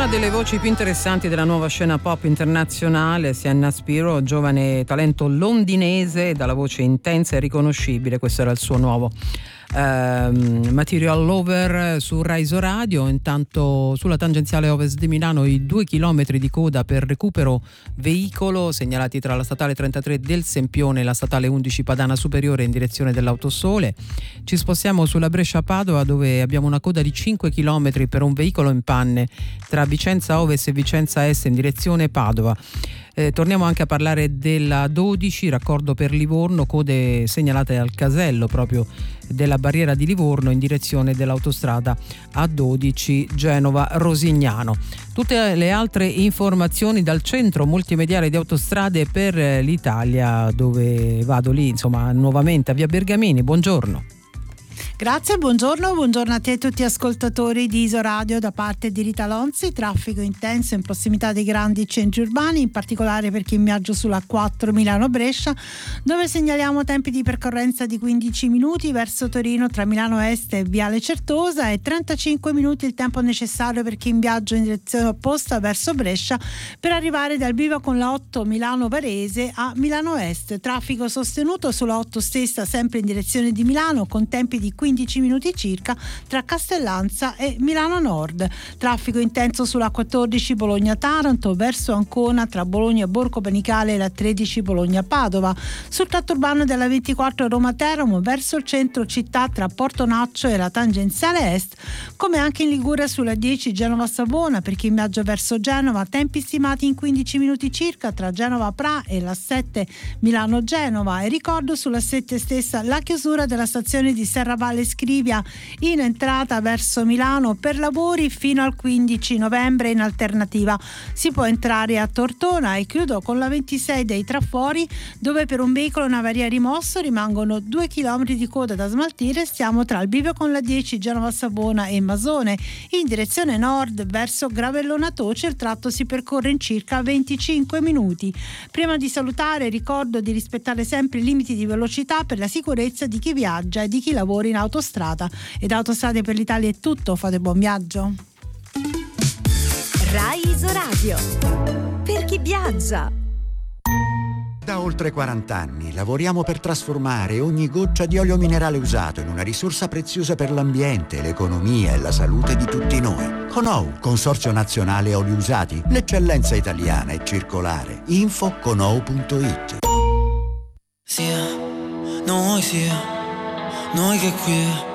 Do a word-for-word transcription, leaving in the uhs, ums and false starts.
Una delle voci più interessanti della nuova scena pop internazionale, Sienna Spiro, giovane talento londinese dalla voce intensa e riconoscibile. Questo era il suo nuovo Uh, Material Lover su Rise Radio. Intanto sulla tangenziale ovest di Milano i due chilometri di coda per recupero veicolo segnalati tra la statale trentatré del Sempione e la statale undici Padana Superiore in direzione dell'Autosole. Ci spostiamo sulla Brescia-Padova, dove abbiamo una coda di cinque chilometri per un veicolo in panne tra Vicenza Ovest e Vicenza Est in direzione Padova. Eh, torniamo anche a parlare della dodici, raccordo per Livorno, code segnalate al casello proprio della barriera di Livorno in direzione dell'autostrada A dodici Genova-Rosignano. Tutte le altre informazioni dal centro multimediale di Autostrade per l'Italia, dove vado lì insomma nuovamente a via Bergamini. Buongiorno. Grazie, buongiorno, buongiorno a te e a tutti gli ascoltatori di Isoradio da parte di Rita Lonzi. Traffico intenso in prossimità dei grandi centri urbani, in particolare per chi in viaggio sulla quattro Milano-Brescia, dove segnaliamo tempi di percorrenza di quindici minuti verso Torino tra Milano Est e Viale Certosa e trentacinque minuti il tempo necessario per chi in viaggio in direzione opposta verso Brescia per arrivare dal bivio con la otto Milano Varese a Milano Est. Traffico sostenuto sulla otto stessa sempre in direzione di Milano con tempi di quindici minuti circa tra Castellanza e Milano Nord. Traffico intenso sulla quattordici Bologna-Taranto verso Ancona tra Bologna Borgo Panicale e la tredici Bologna-Padova. Sul tratto urbano della ventiquattro Roma-Teramo verso il centro città tra Portonaccio e la tangenziale est, come anche in Liguria sulla dieci Genova-Savona per chi in viaggio verso Genova, tempi stimati in quindici minuti circa tra Genova-Pra e la sette Milano-Genova. E ricordo sulla sette stessa la chiusura della stazione di Serravalle Scrivia in entrata verso Milano per lavori fino al quindici novembre. In alternativa si può entrare a Tortona. E chiudo con la ventisei dei Trafori, dove per un veicolo in avaria rimosso rimangono due chilometri di coda da smaltire. Stiamo tra il bivio con la dieci Genova-Savona e Masone in direzione nord verso Gravellona Toce. Il tratto si percorre in circa venticinque minuti. Prima di salutare ricordo di rispettare sempre i limiti di velocità per la sicurezza di chi viaggia e di chi lavora in autostrada. Ed Autostrade per l'Italia è tutto, fate buon viaggio. Rai Isoradio, per chi viaggia. Da oltre quaranta anni lavoriamo per trasformare ogni goccia di olio minerale usato in una risorsa preziosa per l'ambiente, l'economia e la salute di tutti noi. Conou, Consorzio Nazionale Oli Usati, l'eccellenza italiana e circolare. Info conou punto it. Sia, noi sia, noi che qui